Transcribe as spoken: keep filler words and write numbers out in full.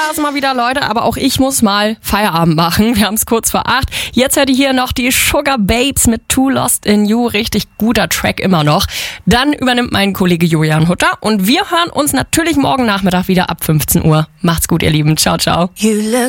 war es mal wieder, Leute, aber auch ich muss mal Feierabend machen. Wir haben es kurz vor acht. Jetzt hört ihr hier noch die Sugar Babes mit Too Lost in You. Richtig guter Track immer noch. Dann übernimmt mein Kollege Julian Hutter und wir hören uns natürlich morgen Nachmittag wieder ab fünfzehn Uhr. Macht's gut, ihr Lieben. Ciao, ciao.